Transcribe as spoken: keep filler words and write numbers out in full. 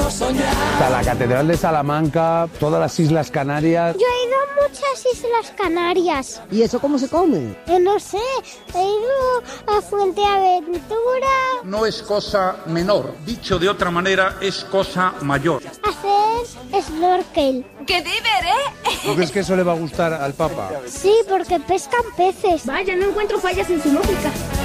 Está la Catedral de Salamanca, todas las Islas Canarias. Yo he ido a muchas Islas Canarias. ¿Y eso cómo se come? Eh, no sé, he ido a Fuenteaventura. No es cosa menor, dicho de otra manera, es cosa mayor. Hacer snorkel. ¡Qué diver, eh! ¿No crees que eso le va a gustar al Papa? Sí, porque pescan peces. Vaya, no encuentro fallas en su lógica.